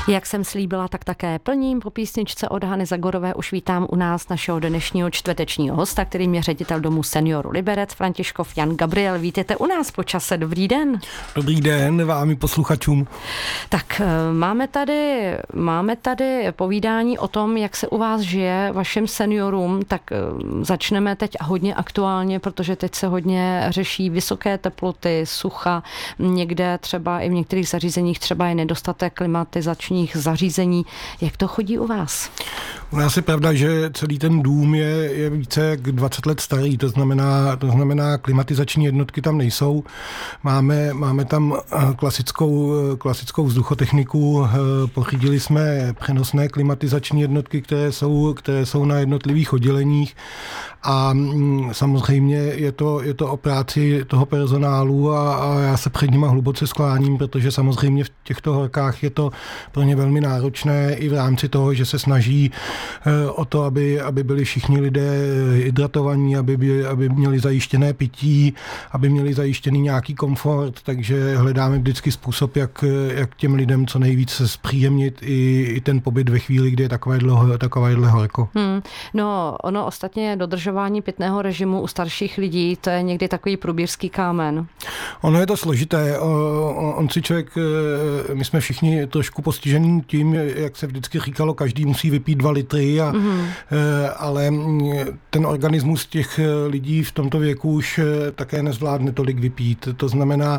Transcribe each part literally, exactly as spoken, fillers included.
Jak jsem slíbila, tak také plním. Po písničce od Hany Zagorové už vítám u nás našeho dnešního čtvrtečního hosta, kterým je ředitel domu seniorů Liberec, Františkov Jan Gabriel. Vítejte u nás po čase. Dobrý den. Dobrý den vám i posluchačům. Tak máme tady, máme tady povídání o tom, jak se u vás žije vašim seniorům, tak začneme teď hodně aktuálně, protože teď se hodně řeší vysoké teploty, sucha, někde třeba i v některých zařízeních třeba je nedostatek klimatizační zařízení. Jak to chodí u vás? U nás je pravda, že celý ten dům je, je více jak dvacet let starý, to znamená, to znamená klimatizační jednotky tam nejsou. Máme, máme tam klasickou, klasickou vzduchotechniku, pořídili jsme přenosné klimatizační jednotky, které jsou, které jsou na jednotlivých odděleních a samozřejmě je to, je to o práci toho personálu a, a já se před nima hluboce skláním, protože samozřejmě v těchto horkách je to pro ně velmi náročné i v rámci toho, že se snaží o to, aby, aby byli všichni lidé hydratovaní, aby, by, aby měli zajištěné pití, aby měli zajištěný nějaký komfort, takže hledáme vždycky způsob, jak, jak těm lidem co nejvíce zpříjemnit i, i ten pobyt ve chvíli, kdy je takovéhle, takovéhle horko. Hmm. No, ono ostatně dodržování pitného režimu u starších lidí, to je někdy takový průběžský kámen. Ono je to složité. On, on si člověk, my jsme všichni trošku postižení tím, jak se vždycky říkalo, každý musí vypít dva litry, a, mm-hmm. ale ten organismus těch lidí v tomto věku už také nezvládne tolik vypít. To znamená,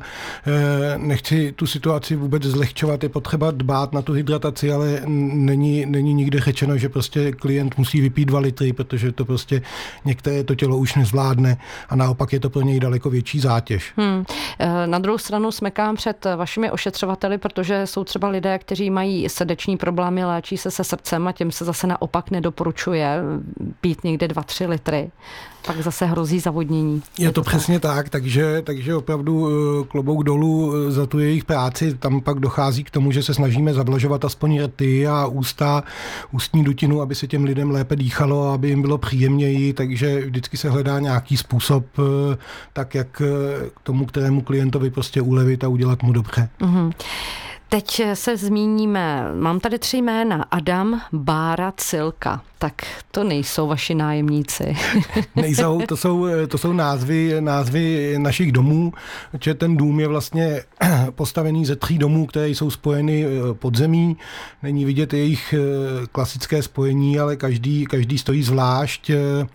nechci tu situaci vůbec zlehčovat, je potřeba dbát na tu hydrataci, ale není, není nikde řečeno, že prostě klient musí vypít dva litry, protože to prostě některé to tělo už nezvládne a naopak je to pro něj daleko větší zátěž. Hmm. Na druhou stranu smekám před vašimi ošetřovateli, protože jsou třeba lidé, kteří mají srdeční problémy, léčí se se srdcem a těm se zase naopak nedoporučuje pít někde dva tři litry. Pak zase hrozí zavodnění. Je, je to, to přesně tak, tak takže, takže opravdu klobouk dolů za tu jejich práci. Tam pak dochází k tomu, že se snažíme zavlažovat aspoň rty a ústa, ústní dutinu, aby se těm lidem lépe dýchalo, aby jim bylo příjemněji, takže vždycky se hledá nějaký způsob, tak jak k tomu, kterému klientovi prostě ulevit a udělat mu dobře. Mm-hmm. Teď se zmíníme, mám tady tři jména, Adam, Bára, Cilka. Tak to nejsou vaši nájemníci. Nejsou, to jsou, to jsou názvy, názvy našich domů, že ten dům je vlastně postavený ze tří domů, které jsou spojeny pod zemí. Není vidět jejich klasické spojení, ale každý, každý stojí zvlášť.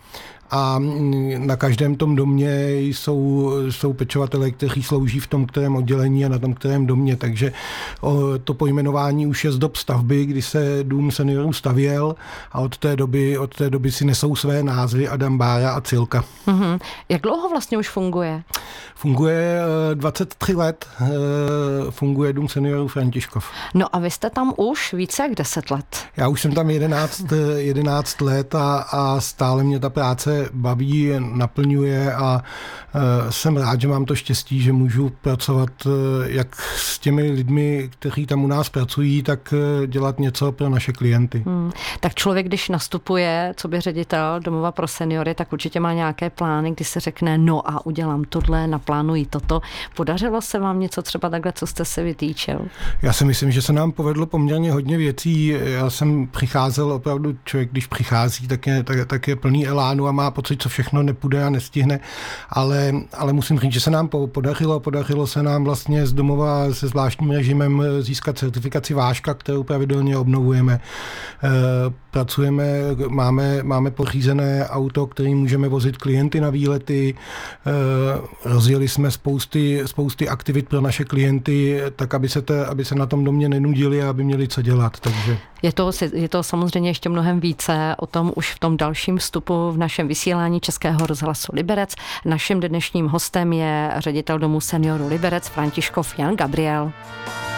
A na každém tom domě jsou, jsou pečovatelé, kteří slouží v tom kterém oddělení a na tom kterém domě, takže to pojmenování už je z dob stavby, kdy se dům seniorů stavěl a od té doby, od té doby si nesou své názvy Adam, Bára a Cilka. Mm-hmm. Jak dlouho vlastně už funguje? Funguje dvacet tři let, funguje dům seniorů Františkov. No a vy jste tam už více jak deset let. Já už jsem tam jedenáct, jedenáct let a, a stále mě ta práce baví, naplňuje a e, jsem rád, že mám to štěstí, že můžu pracovat e, jak s těmi lidmi, kteří tam u nás pracují, tak e, dělat něco pro naše klienty. Hmm. Tak člověk, když nastupuje, co by ředitel domova pro seniory, tak určitě má nějaké plány, kdy se řekne, no a udělám tohle, naplánuji toto. Podařilo se vám něco třeba takhle, co jste si vytýčil? Já si myslím, že se nám povedlo poměrně hodně věcí. Já jsem přicházel, opravdu člověk, když přichází, tak je, tak, tak je plný elánu a má pocit, co všechno nepůjde a nestihne, ale, ale musím říct, že se nám podařilo, podařilo se nám vlastně z domova se zvláštním režimem získat certifikaci vážka, kterou pravidelně obnovujeme. Pracujeme, máme, máme pořízené auto, kterým můžeme vozit klienty na výlety, rozjeli jsme spousty, spousty aktivit pro naše klienty, tak aby se, te, aby se na tom domě nenudili a aby měli co dělat. Takže. Je to, je to samozřejmě ještě mnohem více, o tom už v tom dalším vstupu v našem vysílání Českého rozhlasu Liberec. Naším dnešním hostem je ředitel domu seniorů Liberec Františkov Jan Gabriel.